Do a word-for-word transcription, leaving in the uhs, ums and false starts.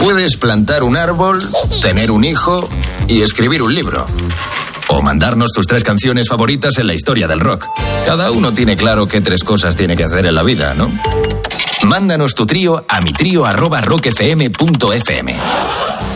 Puedes plantar un árbol, tener un hijo y escribir un libro. O mandarnos tus tres canciones favoritas en la historia del rock. Cada uno tiene claro qué tres cosas tiene que hacer en la vida, ¿no? Mándanos tu trío a mi trío arroba rock f m punto f m.